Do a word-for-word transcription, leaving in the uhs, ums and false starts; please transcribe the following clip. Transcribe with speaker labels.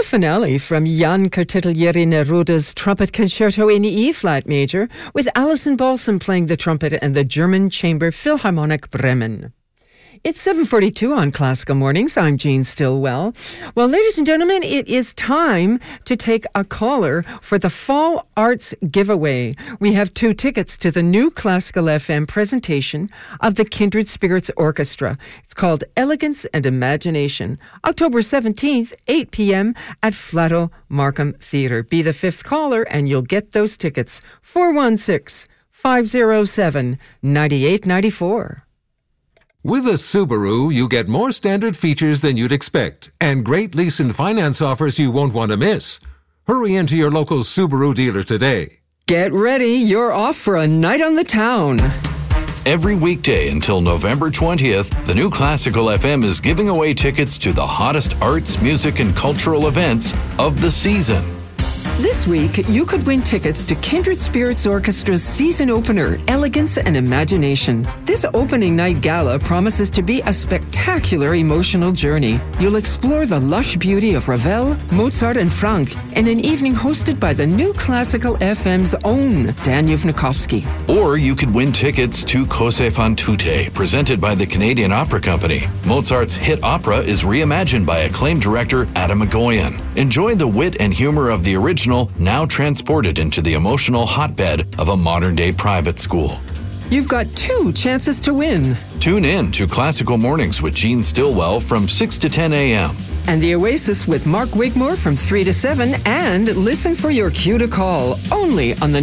Speaker 1: finale from Jan Kartitelieri Neruda's Trumpet Concerto in E-flat major, with Alison Balsam playing the trumpet and the German Chamber Philharmonic Bremen. It's seven forty-two on Classical Mornings. I'm Jean Stillwell. Well, ladies and gentlemen, it is time to take a caller for the Fall Arts Giveaway. We have two tickets to the new Classical F M presentation of the Kindred Spirits Orchestra. It's called Elegance and Imagination, October seventeenth, eight p.m. at Flatto Markham Theatre. Be the fifth caller and you'll get those tickets. four one six, five oh seven, nine eight nine four.
Speaker 2: With a Subaru, you get more standard features than you'd expect and great lease and finance offers you won't want to miss. Hurry into your local Subaru dealer today.
Speaker 1: Get ready, you're off for a night on the town.
Speaker 3: Every weekday until November twentieth, the new Classical F M is giving away tickets to the hottest arts, music, and cultural events of the season.
Speaker 1: This week, you could win tickets to Kindred Spirits Orchestra's season opener, Elegance and Imagination. This opening night gala promises to be a spectacular emotional journey. You'll explore the lush beauty of Ravel, Mozart, and Franck in an evening hosted by the new Classical F M's own Dan Yuvnikovsky.
Speaker 3: Or you could win tickets to Cose fan tutte, presented by the Canadian Opera Company. Mozart's hit opera is reimagined by acclaimed director Adam Egoyan. Enjoy the wit and humor of the original, now transported into the emotional hotbed of a modern-day private school.
Speaker 1: You've got two chances to win.
Speaker 3: Tune in to Classical Mornings with Jean Stillwell from six to ten a.m.
Speaker 1: And The Oasis with Mark Wigmore from three to seven. And listen for your cue to call, only on the